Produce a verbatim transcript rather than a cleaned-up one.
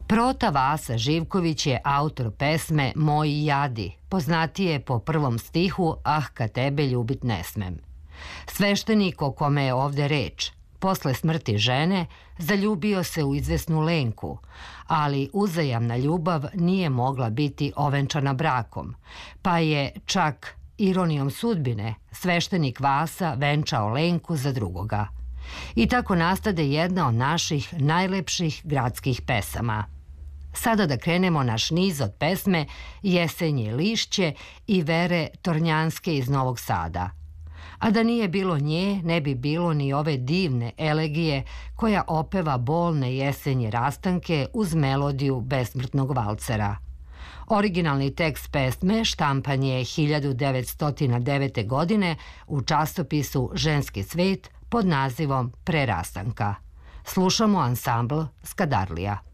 Prota Vasa Živković je autor pesme Moji jadi, poznatije po prvom stihu Ah, kad tebe ljubit ne smem. Sveštenik o kome je ovde reč, posle smrti žene, zaljubio se u izvesnu Lenku, ali uzajamna ljubav nije mogla biti ovenčana brakom, pa je čak ironijom sudbine sveštenik Vasa venčao Lenku za drugoga. I tako nastade jedna od naših najlepših gradskih pesama. Sada da krenemo naš niz od pesme Jesenje lišće i Vere Tornjanske iz Novog Sada. A da nije bilo nje, ne bi bilo ni ove divne elegije koja opeva bolne jesenje rastanke uz melodiju besmrtnog valcera. Originalni tekst pesme štampan je hiljadu devetsto devete. godine u časopisu Ženski svet pod nazivom Pre rastanka. Slušamo ansambl Skadarlija.